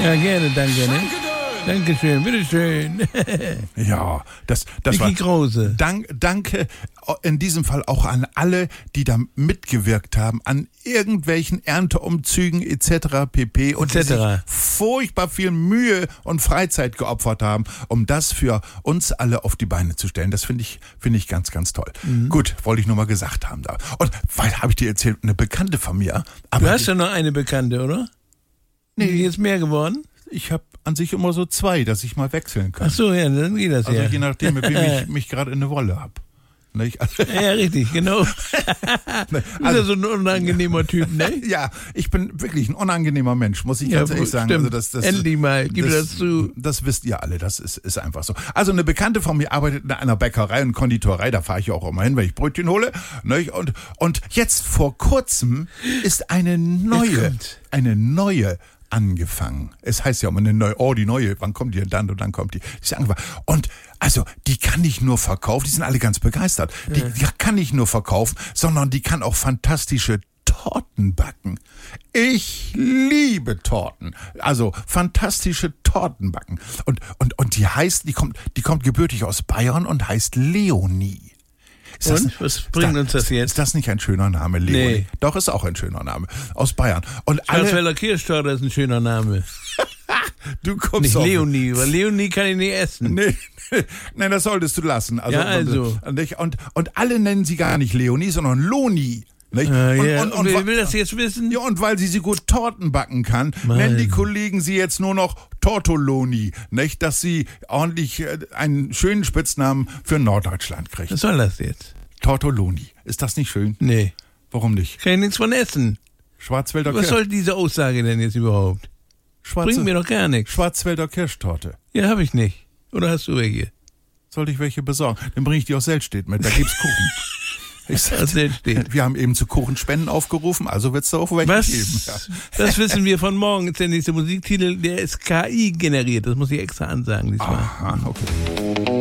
Ja, gerne, danke. Ne? Dankeschön, bitteschön. Ja, das Micky war... Krause. Danke in diesem Fall auch an alle, die da mitgewirkt haben, an irgendwelchen Ernteumzügen etc. pp. Und die sich furchtbar viel Mühe und Freizeit geopfert haben, um das für uns alle auf die Beine zu stellen. Das finde ich ganz, ganz toll. Gut, wollte ich nur mal gesagt haben. Da. Und weil habe ich dir erzählt, eine Bekannte von mir. Aber du hast ja noch eine Bekannte, oder? Nee. Ist jetzt mehr geworden? Ich habe an sich immer so 2, dass ich mal wechseln kann. Ach so, ja, dann geht das also ja. Je nachdem, mit wem ich mich gerade in eine Wolle habe. Ja, richtig, genau. Du bist ja so ein unangenehmer Typ, ne? Ja, ich bin wirklich ein unangenehmer Mensch, muss ich ganz ehrlich sagen. Stimmt. Also Endlich mal, gib das zu. Das wisst ihr alle, das ist einfach so. Also eine Bekannte von mir arbeitet in einer Bäckerei und Konditorei, da fahre ich auch immer hin, wenn ich Brötchen hole. Ne? Und jetzt vor kurzem ist eine neue angefangen. Es heißt ja immer eine neue, die neue, wann kommt die denn dann und dann kommt die. Die ist angefangen. Und also, die kann nicht nur verkaufen, die sind alle ganz begeistert. Die kann nicht nur verkaufen, sondern die kann auch fantastische Torten backen. Ich liebe Torten. Also, fantastische Torten backen. Und die heißt, die kommt gebürtig aus Bayern und heißt Leonie. Was bringt uns das jetzt? Ist das nicht ein schöner Name, Leonie? Nee. Doch, ist auch ein schöner Name. Aus Bayern. Und Schwarzwälder Kirschtorte ist ein schöner Name. Du kommst nicht Leonie, weil Leonie kann ich nicht essen. Nee, das solltest du lassen. Also. Und alle nennen sie gar nicht Leonie, sondern Loni. Nicht? Und wer will das jetzt wissen? Ja, und weil sie gut Torten backen kann, nennen die Kollegen sie jetzt nur noch Tortoloni, nicht? Dass sie ordentlich einen schönen Spitznamen für Norddeutschland kriegt. Was soll das jetzt? Tortoloni. Ist das nicht schön? Nee. Warum nicht? Kann ich nichts von essen. Schwarzwälder Was soll diese Aussage denn jetzt überhaupt? Bringt mir doch gar nichts. Schwarzwälder Kirschtorte. Ja, hab ich nicht. Oder hast du welche? Soll ich welche besorgen? Dann bringe ich die aus Seltstedt mit, da gibt's Kuchen. Wir haben eben zu Kuchenspenden aufgerufen, also wird es da auch welche geben. Ja. Das wissen wir von morgen. Ist der nächste Musiktitel, der ist KI generiert. Das muss ich extra ansagen diesmal. Aha, okay.